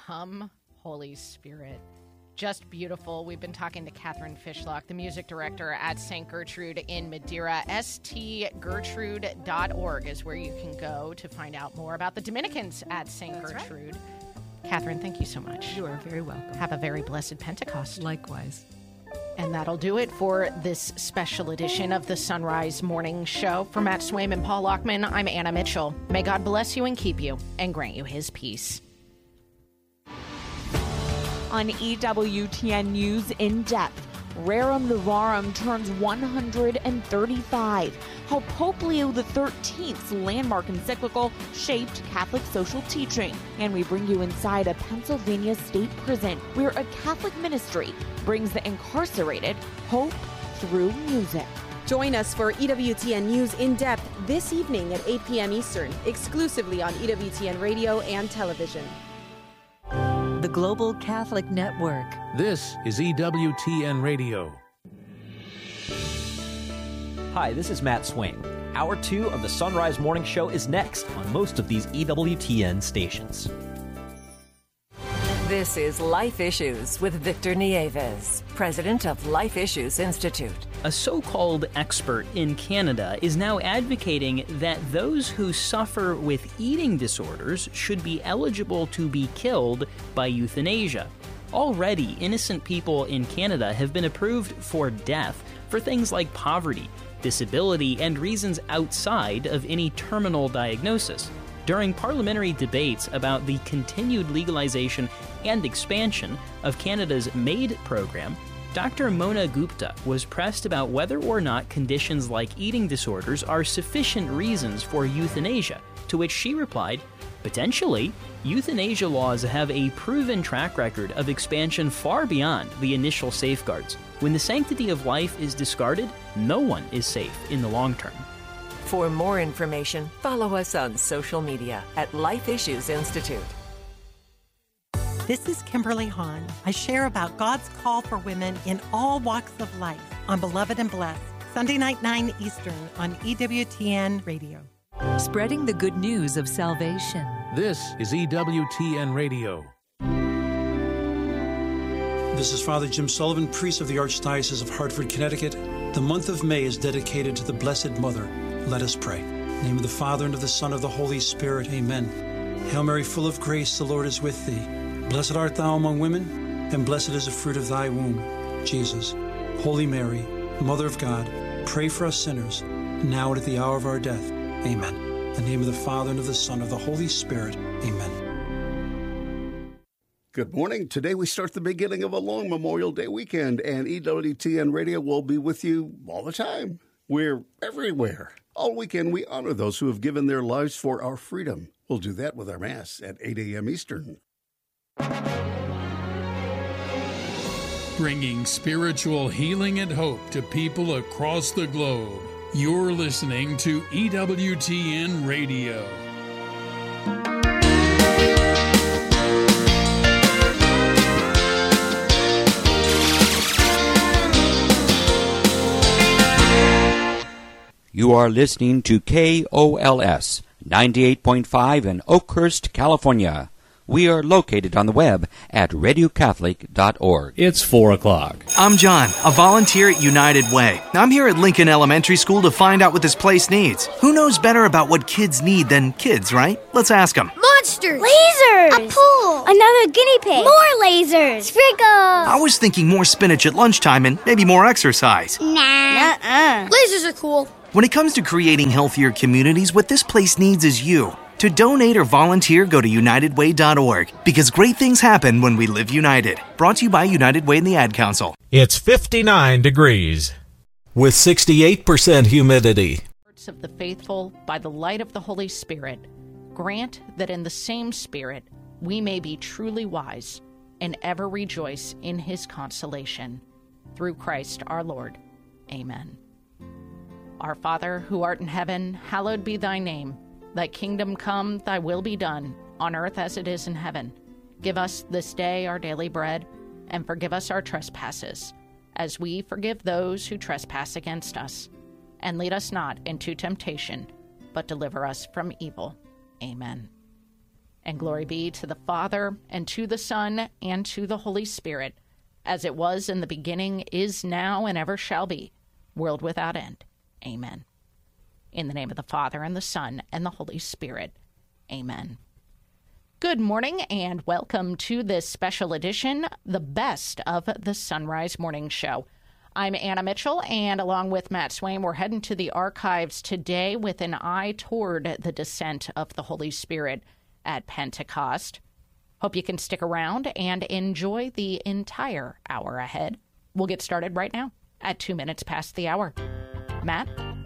Come, Holy Spirit. Just beautiful. We've been talking to Catherine Fishlock, the music director at St. Gertrude in Madeira. stgertrude.org is where you can go to find out more about the Dominicans at St. Gertrude. Right. Catherine, thank you so much. You are very welcome. Have a very blessed Pentecost. Likewise. And that'll do it for this special edition of the Sunrise Morning Show. For Matt Swaim and Paul Lockman, I'm Anna Mitchell. May God bless you and keep you and grant you his peace. On EWTN News In Depth, Rerum Novarum turns 135. How Pope Leo XIII's landmark encyclical shaped Catholic social teaching. And we bring you inside a Pennsylvania state prison where a Catholic ministry brings the incarcerated hope through music. Join us for EWTN News In Depth this evening at 8 p.m. Eastern, exclusively on EWTN Radio and television. The Global Catholic Network. This is EWTN Radio. Hi, this is Matt Swain. Hour 2 of the Sunrise Morning Show is next on most of these EWTN stations. This is Life Issues with Victor Nieves, president of Life Issues Institute. A so-called expert in Canada is now advocating that those who suffer with eating disorders should be eligible to be killed by euthanasia. Already, innocent people in Canada have been approved for death for things like poverty, disability, and reasons outside of any terminal diagnosis. During parliamentary debates about the continued legalization and expansion of Canada's MAID program, Dr. Mona Gupta was pressed about whether or not conditions like eating disorders are sufficient reasons for euthanasia, to which she replied, potentially, euthanasia laws have a proven track record of expansion far beyond the initial safeguards. When the sanctity of life is discarded, no one is safe in the long term. For more information, follow us on social media at Life Issues Institute. This is Kimberly Hahn. I share about God's call for women in all walks of life on Beloved and Blessed, Sunday night 9 Eastern on EWTN Radio. Spreading the good news of salvation. This is EWTN Radio. This is Father Jim Sullivan, priest of the Archdiocese of Hartford, Connecticut. The month of May is dedicated to the Blessed Mother. Let us pray. In the name of the Father, and of the Son, and of the Holy Spirit. Amen. Hail Mary, full of grace, the Lord is with thee. Blessed art thou among women, and blessed is the fruit of thy womb, Jesus. Holy Mary, Mother of God, pray for us sinners, now and at the hour of our death. Amen. In the name of the Father, and of the Son, and of the Holy Spirit. Amen. Good morning. Today we start the beginning of a long Memorial Day weekend, and EWTN Radio will be with you all the time. We're everywhere. All weekend we honor those who have given their lives for our freedom. We'll do that with our Mass at 8 a.m. Eastern. Bringing spiritual healing and hope to people across the globe. You're listening to EWTN Radio. You are listening to KOLS 98.5 in Oakhurst, California. We are located on the web at radiocatholic.org. It's 4 o'clock. I'm John, a volunteer at United Way. I'm here at Lincoln Elementary School to find out what this place needs. Who knows better about what kids need than kids, right? Let's ask them. Monsters! Lasers! A pool! Another guinea pig! More lasers! Sprinkles! I was thinking more spinach at lunchtime and maybe more exercise. Nah. Lasers are cool. When it comes to creating healthier communities, what this place needs is you. To donate or volunteer, go to UnitedWay.org, because great things happen when we live united. Brought to you by United Way and the Ad Council. It's 59 degrees with 68% humidity. Of the faithful by the light of the Holy Spirit, grant that in the same Spirit we may be truly wise and ever rejoice in his consolation. Through Christ our Lord. Amen. Our Father, who art in heaven, hallowed be thy name. Thy kingdom come, thy will be done, on earth as it is in heaven. Give us this day our daily bread, and forgive us our trespasses, as we forgive those who trespass against us. And lead us not into temptation, but deliver us from evil. Amen. And glory be to the Father, and to the Son, and to the Holy Spirit, as it was in the beginning, is now, and ever shall be, world without end. Amen. In the name of the Father, and the Son, and the Holy Spirit. Amen. Good morning, and welcome to this special edition, the best of the Sunrise Morning Show. I'm Anna Mitchell, and along with Matt Swain, we're heading to the archives today with an eye toward the descent of the Holy Spirit at Pentecost. Hope you can stick around and enjoy the entire hour ahead. We'll get started right now at 2 minutes past the hour. Matt?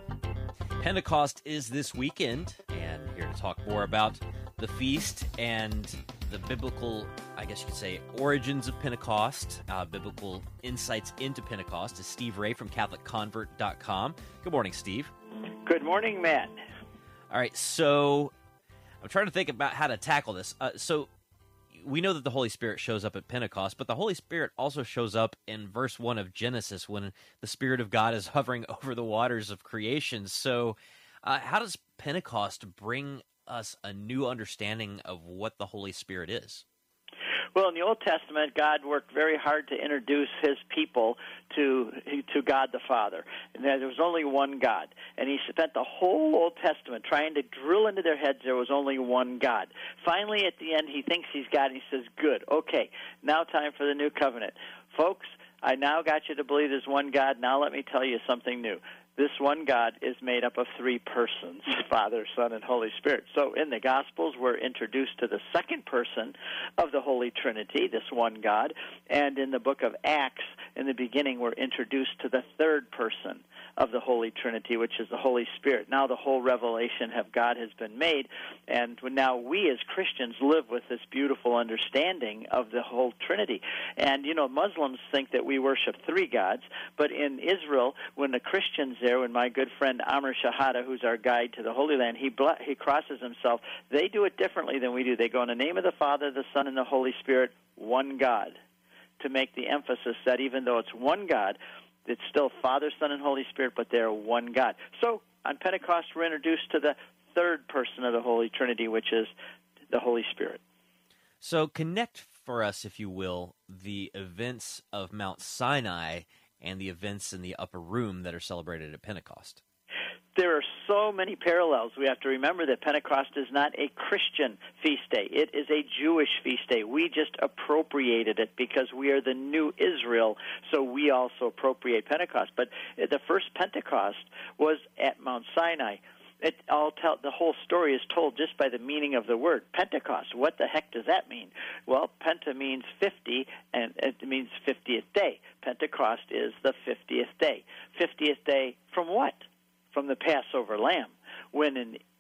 Pentecost is this weekend, and here to talk more about the feast and the biblical, I guess you could say, origins of Pentecost, biblical insights into Pentecost, is Steve Ray from CatholicConvert.com. Good morning, Steve. Good morning, Matt. All right, so I'm trying to think about how to tackle this. So we know that the Holy Spirit shows up at Pentecost, but the Holy Spirit also shows up in verse 1 of Genesis when the Spirit of God is hovering over the waters of creation. So how does Pentecost bring us a new understanding of what the Holy Spirit is? Well, in the Old Testament, God worked very hard to introduce his people to God the Father. And there was only one God. And he spent the whole Old Testament trying to drill into their heads there was only one God. Finally, at the end, he thinks he's God, and he says, good, okay, now time for the new covenant. Folks, I now got you to believe there's one God. Now let me tell you something new. This one God is made up of three persons, Father, Son, and Holy Spirit. So in the Gospels, we're introduced to the second person of the Holy Trinity, this one God. And in the book of Acts, in the beginning, we're introduced to the third person of the Holy Trinity, which is the Holy Spirit. Now the whole revelation of God has been made, and now we as Christians live with this beautiful understanding of the whole Trinity. And, you know, Muslims think that we worship three gods, but in Israel, when the Christians there, when my good friend Amr Shahada, who's our guide to the Holy Land, he crosses himself, they do it differently than we do. They go in the name of the Father, the Son, and the Holy Spirit, one God, to make the emphasis that even though it's one God, it's still Father, Son, and Holy Spirit, but they're one God. So on Pentecost, we're introduced to the third person of the Holy Trinity, which is the Holy Spirit. So connect for us, if you will, the events of Mount Sinai and the events in the upper room that are celebrated at Pentecost. There are so many parallels. We have to remember that Pentecost is not a Christian feast day. It is a Jewish feast day. We just appropriated it because we are the new Israel, so we also appropriate Pentecost. But the first Pentecost was at Mount Sinai. The whole story is told just by the meaning of the word Pentecost. What the heck does that mean? Well, Penta means 50, and it means 50th day. Pentecost is the 50th day. 50th day from what? From the Passover lamb. When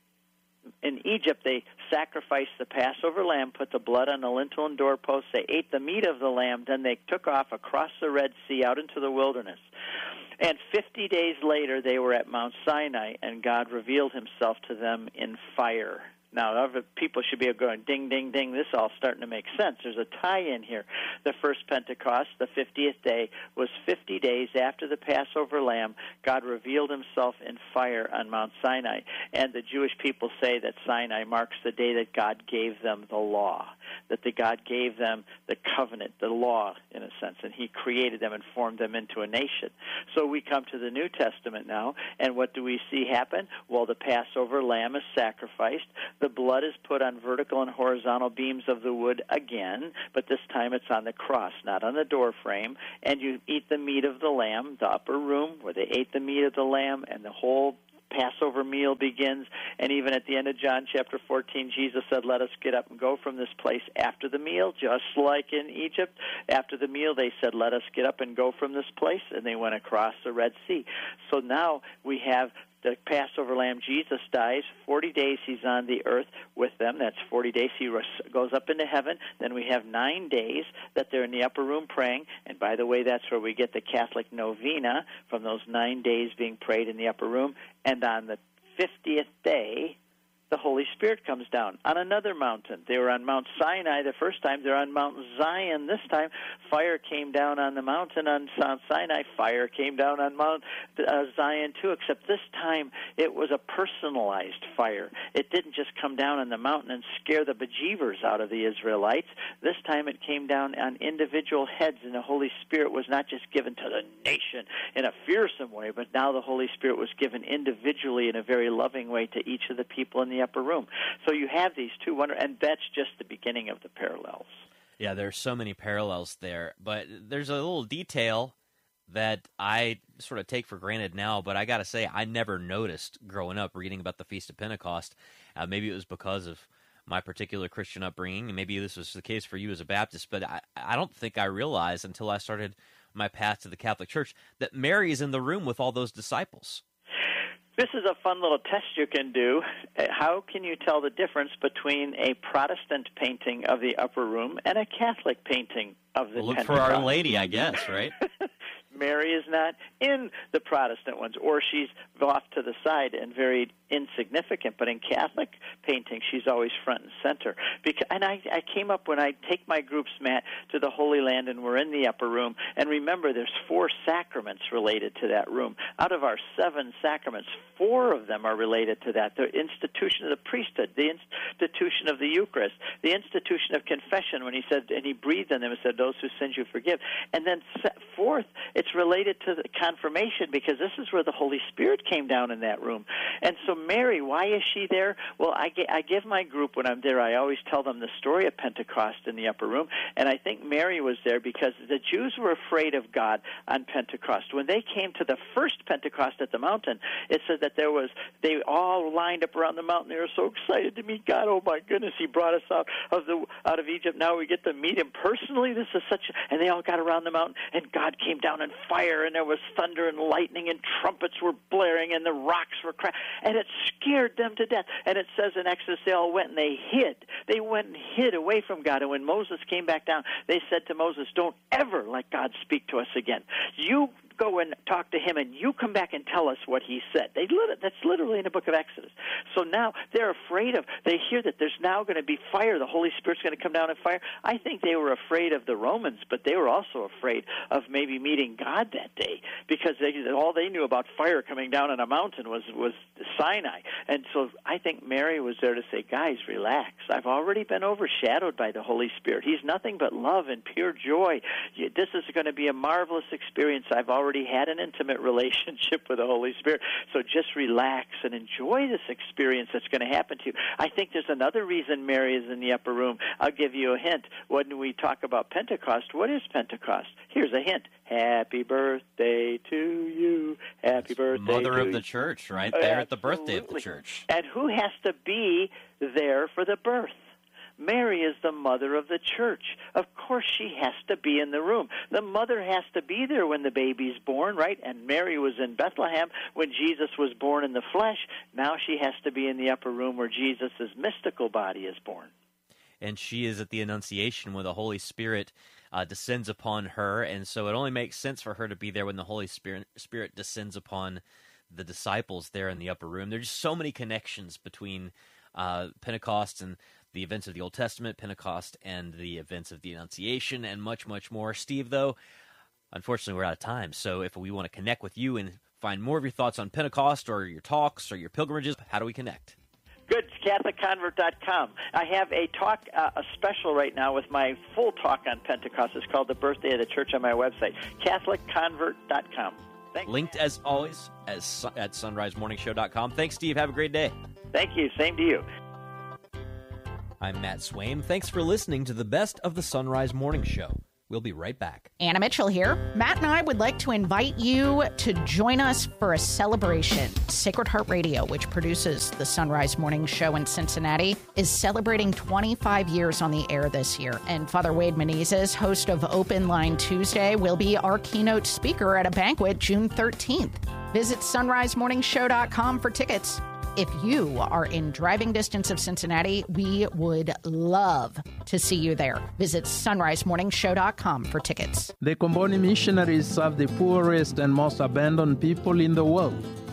in Egypt they sacrificed the Passover lamb, put the blood on the lintel and doorposts, they ate the meat of the lamb, then they took off across the Red Sea out into the wilderness. And 50 days later they were at Mount Sinai, and God revealed himself to them in fire. Now, other people should be going, ding, ding, ding, this all starting to make sense. There's a tie-in here. The first Pentecost, the 50th day, was 50 days after the Passover lamb. God revealed himself in fire on Mount Sinai. And the Jewish people say that Sinai marks the day that God gave them the law, that God gave them the covenant, the law, in a sense, and he created them and formed them into a nation. So we come to the New Testament now, and what do we see happen? Well, the Passover lamb is sacrificed. The blood is put on vertical and horizontal beams of the wood again, but this time it's on the cross, not on the door frame. And you eat the meat of the lamb, the upper room where they ate the meat of the lamb, and the whole Passover meal begins. And even at the end of John chapter 14, Jesus said, let us get up and go from this place after the meal, just like in Egypt. After the meal, they said, let us get up and go from this place, and they went across the Red Sea. So now we have the Passover lamb. Jesus dies. 40 days he's on the earth with them. That's 40 days. He goes up into heaven. Then we have 9 days that they're in the upper room praying. And by the way, that's where we get the Catholic novena, from those 9 days being prayed in the upper room. And on the 50th day, the Holy Spirit comes down on another mountain. They were on Mount Sinai the first time. They're on Mount Zion this time. Fire came down on the mountain on Mount Sinai. Fire came down on Mount Zion too, except this time it was a personalized fire. It didn't just come down on the mountain and scare the bejeebers out of the Israelites. This time it came down on individual heads, and the Holy Spirit was not just given to the nation in a fearsome way, but now the Holy Spirit was given individually in a very loving way to each of the people in the upper room. So you have these two and that's just the beginning of the parallels. Yeah, there's so many parallels there, but there's a little detail that I sort of take for granted now, but I got to say I never noticed growing up reading about the Feast of Pentecost. Maybe it was because of my particular Christian upbringing, and maybe this was the case for you as a Baptist, but I don't think I realized until I started my path to the Catholic Church that Mary is in the room with all those disciples. This is a fun little test you can do. How can you tell the difference between a Protestant painting of the upper room and a Catholic painting of the Look Pentecost? for Our Lady, I guess, right? Mary is not in the Protestant ones, or she's off to the side and very insignificant. But in Catholic painting, she's always front and center. And I came up when I take my groups, Matt, to the Holy Land, and we're in the upper room. And remember, there's 4 sacraments related to that room. Out of our 7 sacraments, 4 of them are related to that. The institution of the priesthood, the institution of the Eucharist, the institution of confession, when he said, and he breathed on them and said, those who sin you forgive. And then 4th, it's related to the confirmation, because this is where the Holy Spirit came down in that room. And so Mary, why is she there? Well, I give my group, when I'm there, I always tell them the story of Pentecost in the upper room, and I think Mary was there because the Jews were afraid of God on Pentecost. When they came to the first Pentecost at the mountain, it said that they all lined up around the mountain. They were so excited to meet God. Oh my goodness, He brought us out of Egypt. Now we get to meet Him personally. This is and they all got around the mountain, and God came down in fire, and there was thunder and lightning, and trumpets were blaring, and the rocks were cracking, and it scared them to death. And it says in Exodus, they all went and they hid. They went and hid away from God. And when Moses came back down, they said to Moses, don't ever let God speak to us again. You go and talk to Him, and you come back and tell us what He said. That's literally in the book of Exodus. So now they're afraid they hear that there's now going to be fire. The Holy Spirit's going to come down in fire. I think they were afraid of the Romans, but they were also afraid of maybe meeting God that day, because all they knew about fire coming down on a mountain was Sinai. And so I think Mary was there to say, guys, relax. I've already been overshadowed by the Holy Spirit. He's nothing but love and pure joy. This is going to be a marvelous experience. I've already had an intimate relationship with the Holy Spirit, so just relax and enjoy this experience that's going to happen to you. I think there's another reason Mary is in the upper room. I'll give you a hint. When we talk about Pentecost, what is Pentecost? Here's a hint. Happy birthday to you. Happy birthday to you. Mother of the Church, right there at the birthday of the Church. And who has to be there for the birth? Mary is the mother of the church. Of course she has to be in the room. The mother has to be there when the baby's born, right? And Mary was in Bethlehem when Jesus was born in the flesh. Now she has to be in the upper room where Jesus' mystical body is born. And she is at the Annunciation when the Holy Spirit descends upon her, and so it only makes sense for her to be there when the Holy Spirit descends upon the disciples there in the upper room. There's just so many connections between Pentecost and the events of the Old Testament, Pentecost and the events of the Annunciation, and much, much more. Steve, though, unfortunately, we're out of time. So if we want to connect with you and find more of your thoughts on Pentecost or your talks or your pilgrimages, how do we connect? Good, CatholicConvert.com. I have a talk, a special right now with my full talk on Pentecost. It's called The Birthday of the Church on my website, CatholicConvert.com. Thanks. Linked, as always, at sunrisemorningshow.com. Thanks, Steve. Have a great day. Thank you. Same to you. I'm Matt Swaim. Thanks for listening to the best of the Sunrise Morning Show. We'll be right back. Anna Mitchell here. Matt and I would like to invite you to join us for a celebration. Sacred Heart Radio, which produces the Sunrise Morning Show in Cincinnati, is celebrating 25 years on the air this year. And Father Wade Menezes, host of Open Line Tuesday, will be our keynote speaker at a banquet June 13th. Visit sunrisemorningshow.com for tickets. If you are in driving distance of Cincinnati, we would love to see you there. Visit sunrisemorningshow.com for tickets. The Comboni missionaries serve the poorest and most abandoned people in the world.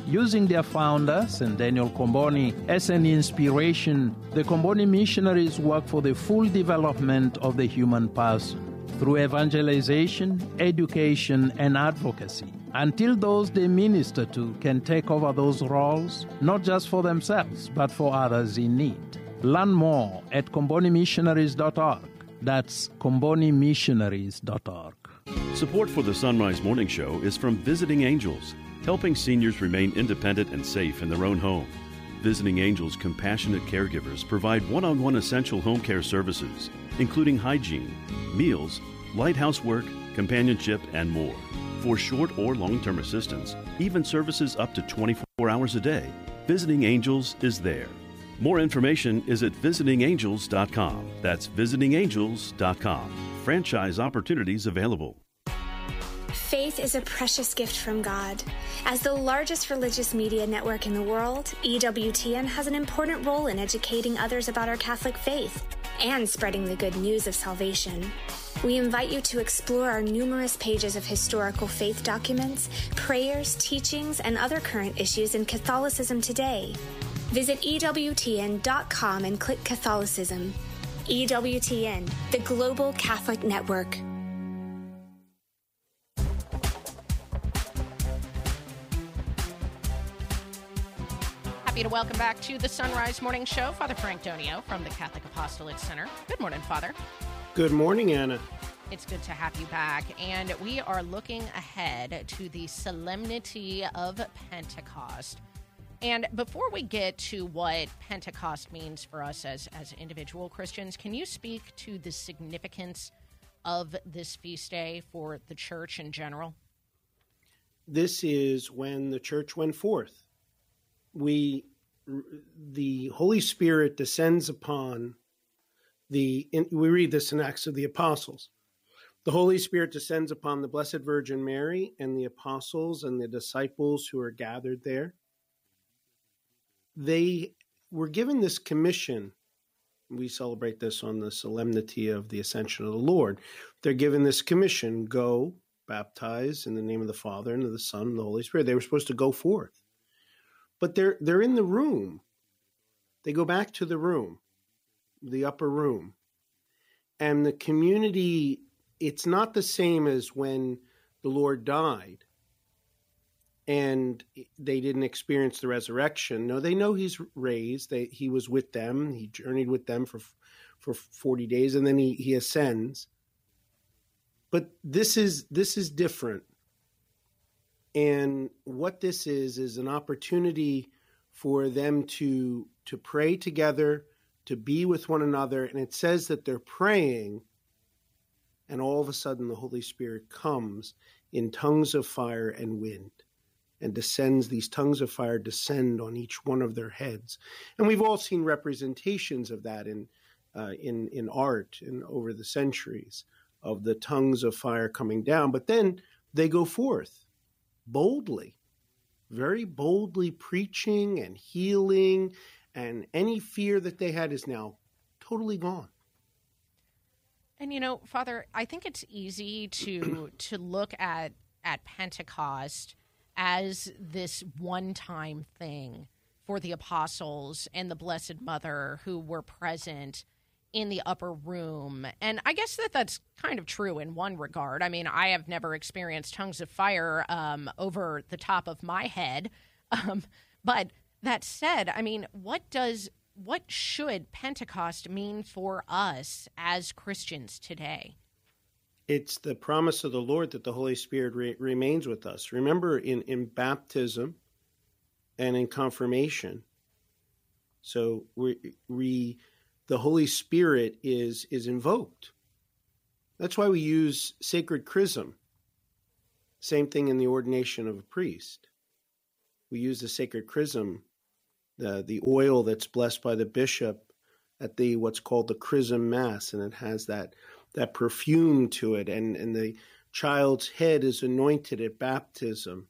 Using their founder, St. Daniel Comboni, as an inspiration, the Comboni missionaries work for the full development of the human person through evangelization, education, and advocacy, until those they minister to can take over those roles, not just for themselves, but for others in need. Learn more at combonimissionaries.org. That's combonimissionaries.org. Support for the Sunrise Morning Show is from Visiting Angels, helping seniors remain independent and safe in their own home. Visiting Angels compassionate caregivers provide one-on-one essential home care services, including hygiene, meals, light housework, companionship, and more. For short or long-term assistance, even services up to 24 hours a day, Visiting Angels is there. More information is at visitingangels.com. That's visitingangels.com. Franchise opportunities available. Faith is a precious gift from God. As the largest religious media network in the world, EWTN has an important role in educating others about our Catholic faith and spreading the good news of salvation. We invite you to explore our numerous pages of historical faith documents, prayers, teachings, and other current issues in Catholicism today. Visit EWTN.com and click Catholicism. EWTN, the Global Catholic Network. Happy to welcome back to the Sunrise Morning Show, Father Frank Donio from the Catholic Apostolate Center. Good morning, Father. Good morning, Anna. It's good to have you back, and we are looking ahead to the Solemnity of Pentecost. And before we get to what Pentecost means for us as individual Christians, can you speak to the significance of this feast day for the church in general? This is when the church went forth. The Holy Spirit descends upon we read this in Acts of the Apostles. The Holy Spirit descends upon the Blessed Virgin Mary and the apostles and the disciples who are gathered there. They were given this commission. We celebrate this on the Solemnity of the Ascension of the Lord. They're given this commission: go, baptize in the name of the Father and of the Son and the Holy Spirit. They were supposed to go forth. But they're in the room. They go back to the room, the upper room. And the community, it's not the same as when the Lord died and they didn't experience the resurrection. No, they know he's raised. He was with them. He journeyed with them for 40 days, and then he ascends. But this is different. And what this is an opportunity for them to pray together, to be with one another. And it says that they're praying, and all of a sudden the Holy Spirit comes in tongues of fire and wind and descends. These tongues of fire descend on each one of their heads. And we've all seen representations of that in art and over the centuries, of the tongues of fire coming down. But then they go forth boldly, very boldly, preaching and healing, and any fear that they had is now totally gone. And Father, I think it's easy to look at Pentecost as this one-time thing for the apostles and the Blessed Mother who were present in the upper room. And I guess that's kind of true in one regard. I mean, I have never experienced tongues of fire over the top of my head. But that said, I mean, what should Pentecost mean for us as Christians today? It's the promise of the Lord that the Holy Spirit remains with us. Remember, in baptism and in confirmation, so the Holy Spirit is invoked. That's why we use sacred chrism. Same thing in the ordination of a priest. We use the sacred chrism, the oil that's blessed by the bishop at what's called the chrism mass, and it has that perfume to it, and the child's head is anointed at baptism,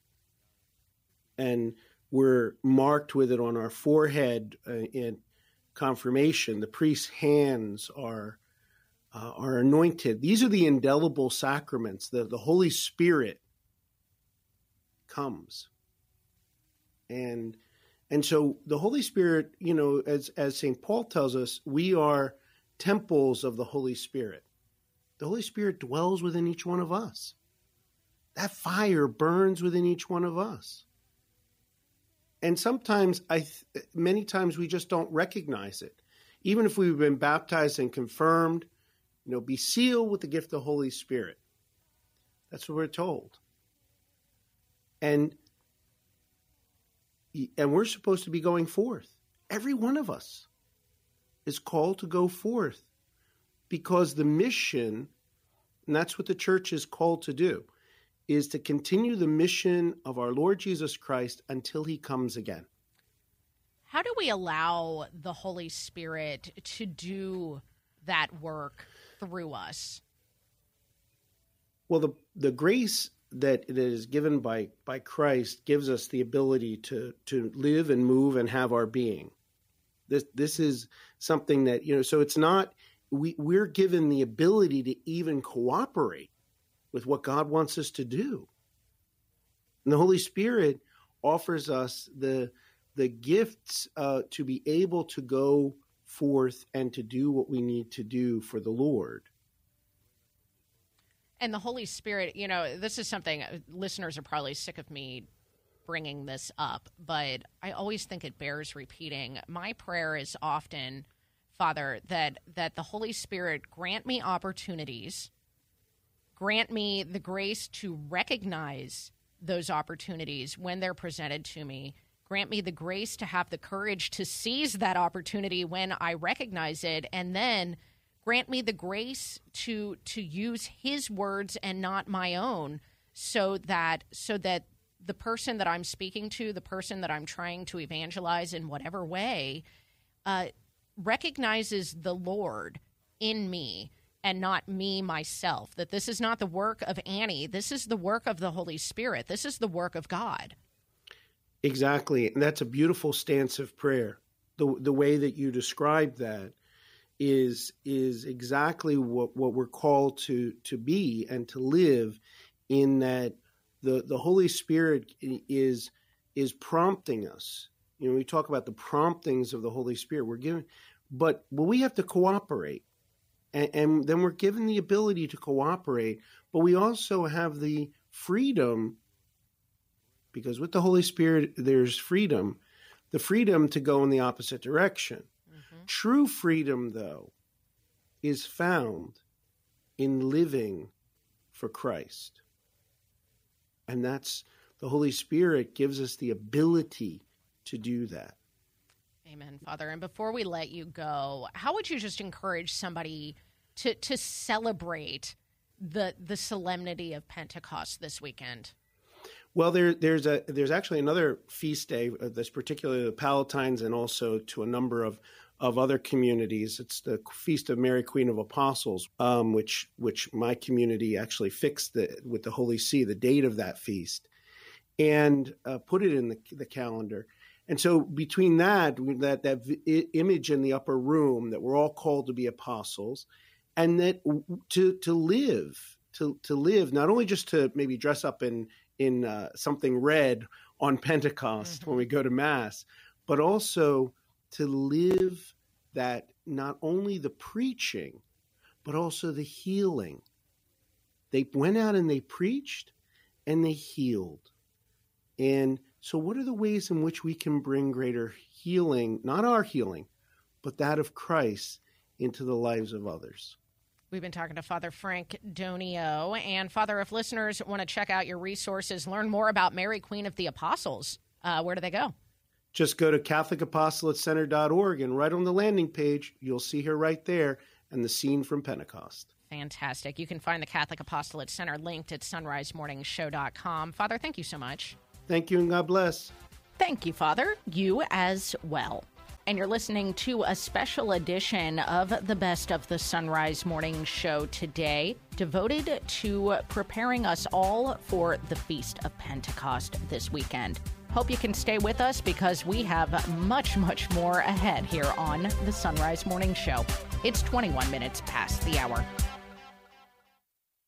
and we're marked with it on our forehead in confirmation. The priest's hands are anointed. These are the indelible sacraments. The Holy Spirit comes And so the Holy Spirit, as St. Paul tells us, we are temples of the Holy Spirit. The Holy Spirit dwells within each one of us. That fire burns within each one of us. And sometimes, many times we just don't recognize it. Even if we've been baptized and confirmed, be sealed with the gift of the Holy Spirit. That's what we're told. And we're supposed to be going forth. Every one of us is called to go forth because the mission, and that's what the church is called to do, is to continue the mission of our Lord Jesus Christ until he comes again. How do we allow the Holy Spirit to do that work through us? Well, the grace that it is given by Christ gives us the ability to live and move and have our being. This is something that, so it's not, we're given the ability to even cooperate with what God wants us to do. And the Holy Spirit offers us the gifts to be able to go forth and to do what we need to do for the Lord. And the Holy Spirit, this is something listeners are probably sick of me bringing this up, but I always think it bears repeating. My prayer is often, Father, that the Holy Spirit grant me opportunities, grant me the grace to recognize those opportunities when they're presented to me. Grant me the grace to have the courage to seize that opportunity when I recognize it, and then grant me the grace to use his words and not my own, so that the person that I'm speaking to, the person that I'm trying to evangelize in whatever way, recognizes the Lord in me and not me myself, that this is not the work of Annie. This is the work of the Holy Spirit. This is the work of God. Exactly. And that's a beautiful stance of prayer. The way that you described that is exactly what we're called to be and to live, in that the Holy Spirit is prompting us. We talk about the promptings of the Holy Spirit. We're given, but we have to cooperate. And then we're given the ability to cooperate, but we also have the freedom, because with the Holy Spirit, there's freedom, the freedom to go in the opposite direction. Mm-hmm. True freedom, though, is found in living for Christ. And that's, the Holy Spirit gives us the ability to do that. Amen, Father. And before we let you go, how would you just encourage somebody to celebrate the solemnity of Pentecost this weekend? Well, there's actually another feast day that's particularly the Palatines and also to a number of other communities. It's the Feast of Mary, Queen of Apostles, which my community actually fixed with the Holy See, the date of that feast, and put it in the calendar. And so between that image in the upper room that we're all called to be apostles, and that to live, not only just to maybe dress up in something red on Pentecost mm-hmm. when we go to Mass, but also to live that, not only the preaching, but also the healing. They went out and they preached and they healed. And so what are the ways in which we can bring greater healing, not our healing, but that of Christ, into the lives of others? We've been talking to Father Frank Donio. And Father, if listeners want to check out your resources, learn more about Mary, Queen of the Apostles, where do they go? Just go to CatholicApostolatecenter.org, and right on the landing page, you'll see her right there and the scene from Pentecost. Fantastic. You can find the Catholic Apostolate Center linked at sunrisemorningshow.com. Father, thank you so much. Thank you, and God bless. Thank you, Father. You as well. And you're listening to a special edition of the Best of the Sunrise Morning Show today, devoted to preparing us all for the Feast of Pentecost this weekend. Hope you can stay with us, because we have much, much more ahead here on the Sunrise Morning Show. It's 21 minutes past the hour.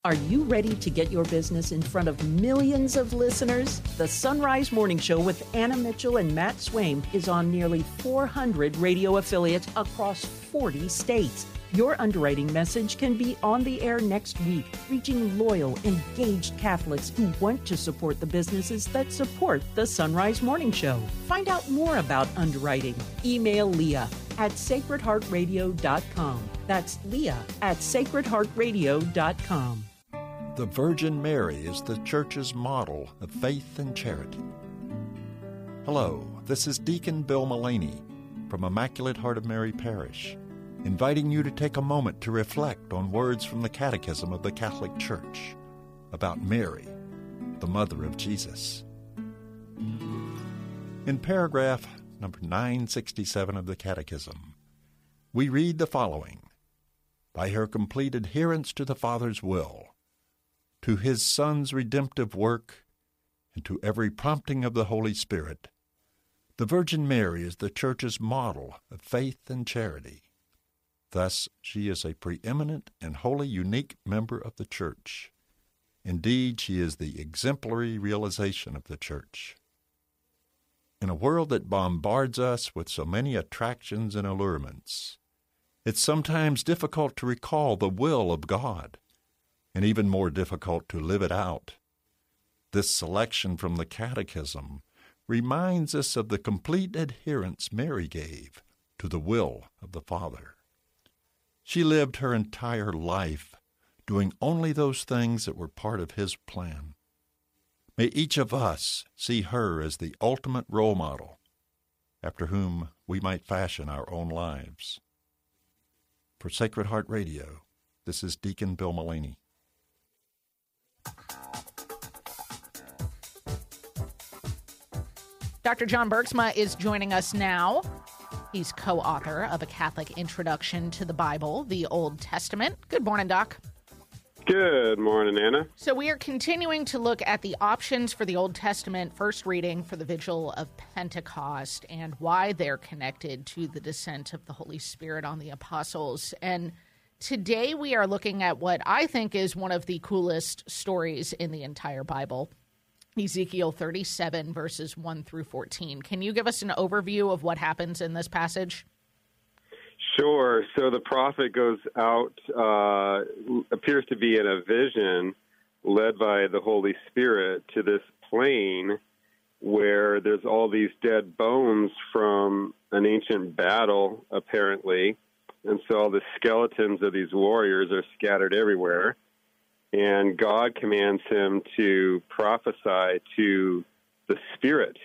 Are you ready to get your business in front of millions of listeners? The Sunrise Morning Show with Anna Mitchell and Matt Swaim is on nearly 400 radio affiliates across 40 states. Your underwriting message can be on the air next week, reaching loyal, engaged Catholics who want to support the businesses that support the Sunrise Morning Show. Find out more about underwriting. Email Leah at sacredheartradio.com. That's Leah at sacredheartradio.com. The Virgin Mary is the Church's model of faith and charity. Hello, this is Deacon Bill Mullaney from Immaculate Heart of Mary Parish, inviting you to take a moment to reflect on words from the Catechism of the Catholic Church about Mary, the Mother of Jesus. In paragraph number 967 of the Catechism, we read the following: By her complete adherence to the Father's will, to His Son's redemptive work, and to every prompting of the Holy Spirit, the Virgin Mary is the Church's model of faith and charity. Thus, she is a preeminent and wholly unique member of the Church. Indeed, she is the exemplary realization of the Church. In a world that bombards us with so many attractions and allurements, it's sometimes difficult to recall the will of God, and even more difficult to live it out. This selection from the Catechism reminds us of the complete adherence Mary gave to the will of the Father. She lived her entire life doing only those things that were part of His plan. May each of us see her as the ultimate role model, after whom we might fashion our own lives. For Sacred Heart Radio, this is Deacon Bill Mullaney. Dr. John Bergsma is joining us now. He's co-author of A Catholic Introduction to the Bible, the Old Testament. Good morning, Doc. Good morning, Anna. So we are continuing to look at the options for the Old Testament first reading for the Vigil of Pentecost and why they're connected to the descent of the Holy Spirit on the apostles. And today we are looking at what I think is one of the coolest stories in the entire Bible, Ezekiel 37, verses 1 through 14. Can you give us an overview of what happens in this passage? Sure. So the prophet goes out, appears to be in a vision led by the Holy Spirit to this plain where there's all these dead bones from an ancient battle, apparently. And so all the skeletons of these warriors are scattered everywhere. And God commands him to prophesy to the Spirit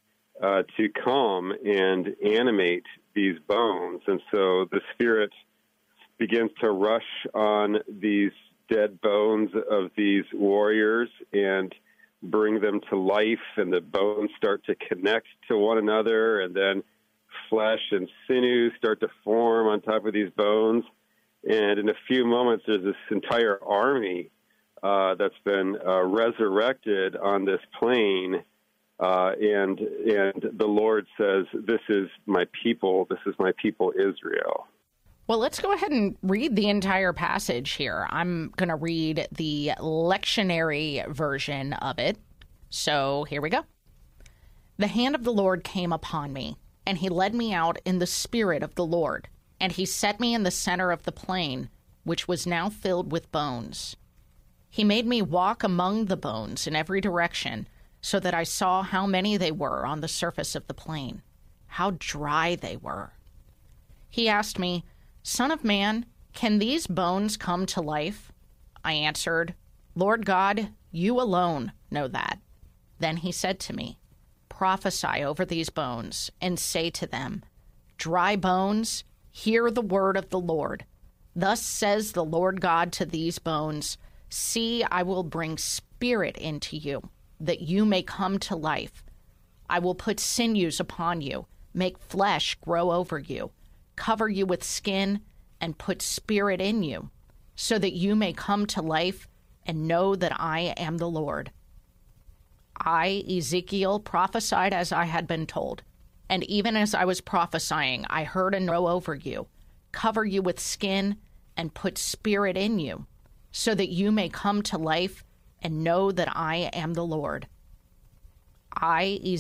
to come and animate these bones. And so the Spirit begins to rush on these dead bones of these warriors and bring them to life, and the bones start to connect to one another, and then flesh and sinew start to form on top of these bones. And in a few moments, there's this entire army that's been resurrected on this plain. And the Lord says, this is my people Israel. Well, let's go ahead and read the entire passage here. I'm going to read the lectionary version of it. So here we go. The hand of the Lord came upon me, and he led me out in the spirit of the Lord, and he set me in the center of the plain, which was now filled with bones. He made me walk among the bones in every direction, so that I saw how many they were on the surface of the plain, how dry they were. He asked me, Son of man, can these bones come to life? I answered, Lord God, you alone know that. Then he said to me, Prophesy over these bones, and say to them, Dry bones, hear the word of the Lord. Thus says the Lord God to these bones, See, I will bring spirit into you, that you may come to life. I will put sinews upon you, make flesh grow over you, cover you with skin, and put spirit in you, so that you may come to life and know that I am the Lord. I, Ezekiel, prophesied as I had been told, and even as I was prophesying, I heard and grow over you, cover you with skin, and put spirit in you, so that you may come to life and know that I am the Lord. I,